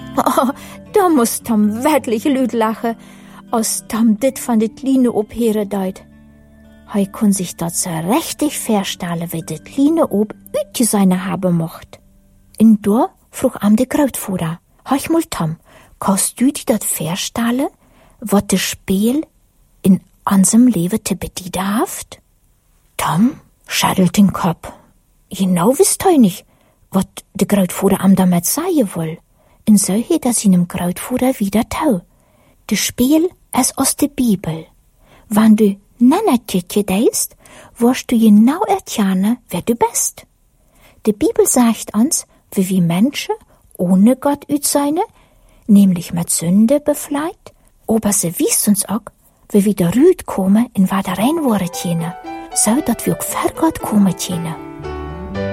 Oh, da muss Tom wirklich lüd lachen, als Tom dit van dit Line opheren deut. Hij kon sich dat so richtig verstellen, wie dit Line op uitje seine haben mocht. En da vroeg am de Grootvader, hach mal Tom, kannst du dir dat verstellen, wat de Spiel in unserem Leben te bedienen haft? Tom schüttelt den Kopf. Genau wisst hij nicht, wat de Grootvader am damit sagen will. En so hat seinem Grootvader wieder tau. De Spiel ist aus der Bibel. Wenn du Nannertje deist, wirst du genau erkennen, wer du bist. Die Bibel sagt uns, wie wir Menschen ohne Gott sein, nämlich mit Sünde befleit, aber sie wies uns auch, wie wir da rüd kommen in waar da rein worden können, so dat wir auch vor Gott kommen können.